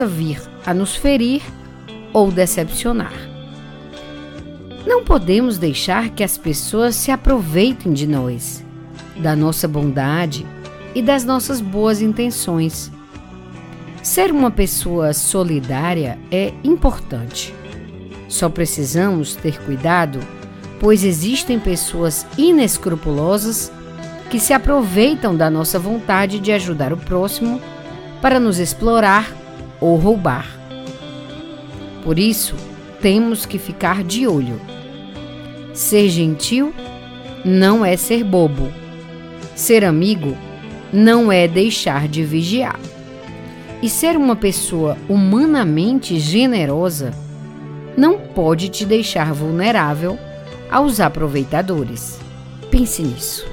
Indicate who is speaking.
Speaker 1: vir a nos ferir ou decepcionar. Não podemos deixar que as pessoas se aproveitem de nós, da nossa bondade e das nossas boas intenções. Ser uma pessoa solidária é importante. Só precisamos ter cuidado, pois existem pessoas inescrupulosas que se aproveitam da nossa vontade de ajudar o próximo para nos explorar ou roubar. Por isso, temos que ficar de olho. Ser gentil não é ser bobo. Ser amigo não é deixar de vigiar. E ser uma pessoa humanamente generosa não pode te deixar vulnerável aos aproveitadores. Pense nisso.